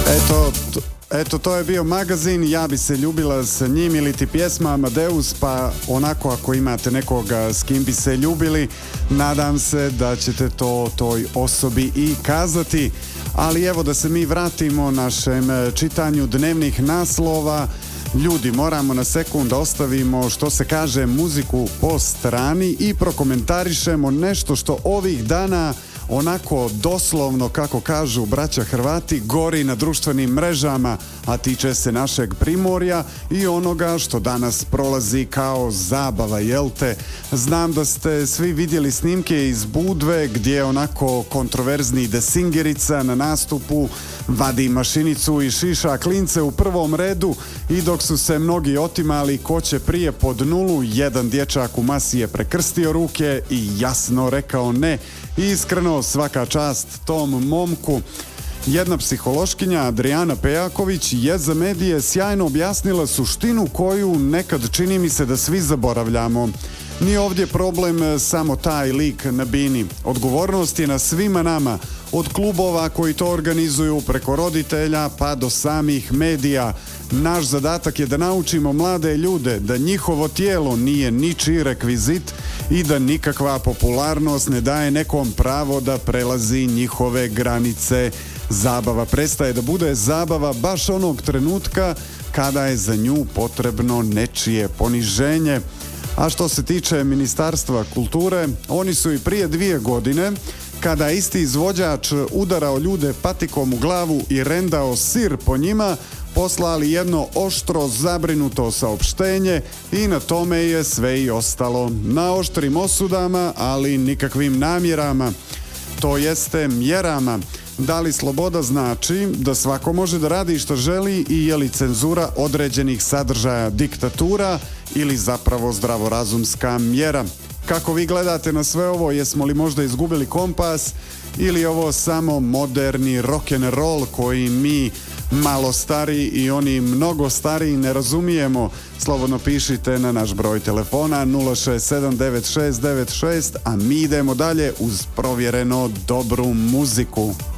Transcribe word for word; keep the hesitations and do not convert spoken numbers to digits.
Eto, t- eto, to je bio magazin Ja bi se ljubila s njim ili ti pjesma Amadeus, pa onako ako imate nekoga s kim bi se ljubili, nadam se da ćete to toj osobi i kazati. Ali evo da se mi vratimo našem čitanju dnevnih naslova. Ljudi, moramo na sekund da ostavimo, što se kaže, muziku po strani i prokomentarišemo nešto što ovih dana onako doslovno, kako kažu braća Hrvati, gori na društvenim mrežama, a tiče se našeg Primorja i onoga što danas prolazi kao zabava, jel te? Znam da ste svi vidjeli snimke iz Budve gdje onako kontroverzni Desingerica na nastupu vadi mašinicu i šiša klince u prvom redu i dok su se mnogi otimali ko će prije pod nulu, jedan dječak u masi je prekrstio ruke i jasno rekao ne. Iskreno, svaka čast tom momku. Jedna psihološkinja, Adriana Pejaković, je za medije sjajno objasnila suštinu koju nekad čini mi se da svi zaboravljamo. Nije ovdje problem samo taj lik na bini. Odgovornost je na svima nama, od klubova koji to organizuju preko roditelja pa do samih medija. Naš zadatak je da naučimo mlade ljude da njihovo tijelo nije ničiji rekvizit i da nikakva popularnost ne daje nekom pravo da prelazi njihove granice. Zabava prestaje da bude zabava baš onog trenutka kada je za nju potrebno nečije poniženje. A što se tiče Ministarstva kulture, oni su i prije dvije godine, kada isti izvođač udarao ljude patikom u glavu i rendao sir po njima, poslali jedno oštro zabrinuto saopštenje i na tome je sve i ostalo. Na oštrim osudama, ali nikakvim namjerama, to jeste mjerama. Da li sloboda znači da svako može da radi što želi i je li cenzura određenih sadržaja diktatura ili zapravo zdravorazumska mjera? Kako vi gledate na sve ovo, jesmo li možda izgubili kompas ili ovo samo moderni rock'n'roll koji mi malo stariji i oni mnogo stariji ne razumijemo? Slobodno pišite na naš broj telefona nula šest sedam devet šest devet šest, a mi idemo dalje uz provjereno dobru muziku.